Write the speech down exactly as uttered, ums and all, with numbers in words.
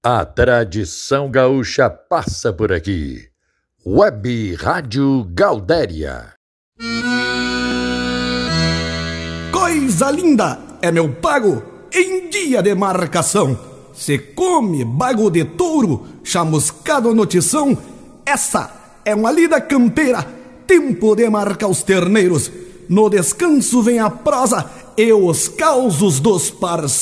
A tradição gaúcha passa por aqui. Web Rádio Gaudéria. Coisa linda é meu pago em dia de marcação. Se come bago de touro, chamuscado no tição. Essa é uma lida campeira, tempo de marcar os terneiros. No descanso vem a prosa e os causos dos parceiros.